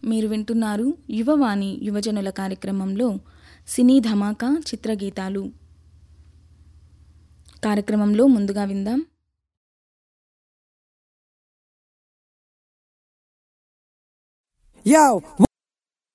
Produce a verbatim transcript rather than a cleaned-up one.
మీరు వింటున్నారు యువవాణి యువజనుల కార్యక్రమంలో సినీ ధమాకా చిత్రగీతాలు. కార్యక్రమంలో ముందుగా విందాం. Yo